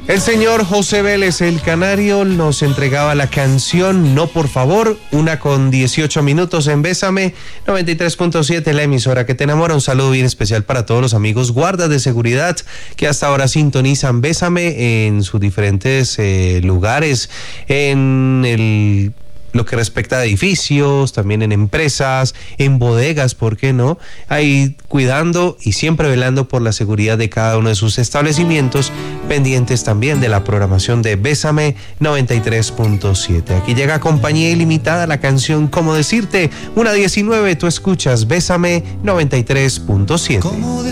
El señor José Vélez, el canario, nos entregaba la canción No Por Favor, 1:18 en Bésame, 93.7, la emisora que te enamora. Un saludo bien especial para todos los amigos guardas de seguridad que hasta ahora sintonizan Bésame en sus diferentes lugares, en lo que respecta a edificios, también en empresas, en bodegas, ¿por qué no? Ahí cuidando y siempre velando por la seguridad de cada uno de sus establecimientos, pendientes también de la programación de Bésame 93.7. Aquí llega Compañía Ilimitada, la canción Cómo Decirte, 1:19, tú escuchas Bésame 93.7.